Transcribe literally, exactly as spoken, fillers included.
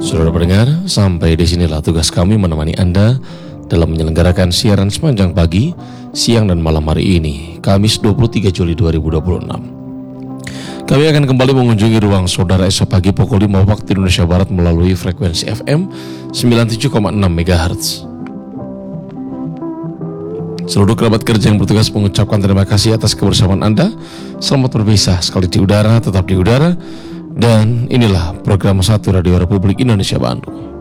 Saudara pendengar, sampai di sinilah tugas kami menemani Anda dalam menyelenggarakan siaran sepanjang pagi, siang dan malam hari ini, Kamis dua puluh tiga Juli dua ribu dua puluh enam. Kami akan kembali mengunjungi ruang saudara esok pagi pukul lima waktu Indonesia Barat melalui frekuensi F M sembilan puluh tujuh koma enam megahertz. Seluruh kerabat kerja yang bertugas mengucapkan terima kasih atas kebersamaan Anda. Selamat berpisah sekali di udara, tetap di udara. Dan inilah program satu Radio Republik Indonesia Bandung.